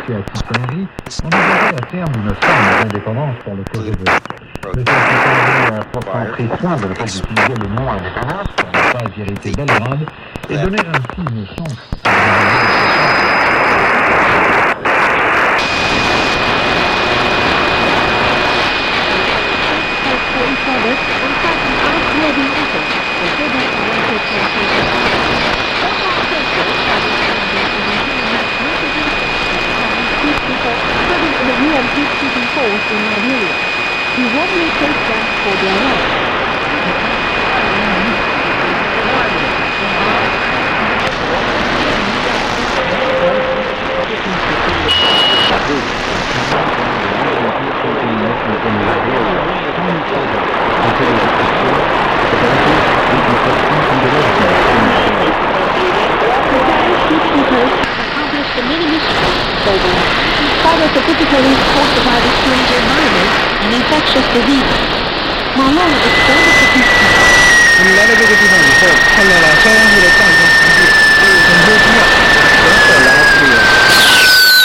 associé à Titonerie, envisageait à terme une forme d'indépendance pour le Kosovo. Le Titonerie a pourtant pris soin de ne pas utiliser le nom indépendance pour ne pas irriter Belgrade et donner ainsi une chance à He warmly takes them for their right. Accomplished a mini mission program. Father specifically talked about the strange environment and infectious diseases. Malone explained the technique. العلاج الجديد هو